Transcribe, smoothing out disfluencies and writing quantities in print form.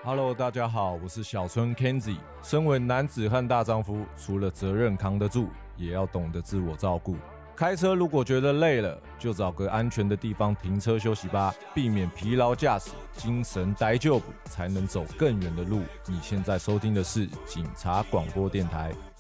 Hello， 大家好，我是小春 Kenzie。身为男子汉大丈夫，除了责任扛得住，也要懂得自我照顾。开车如果觉得累了，就找个安全的地方停车休息吧，避免疲劳驾驶，精神呆就补，才能走更远的路。你现在收听的是警察广播电台。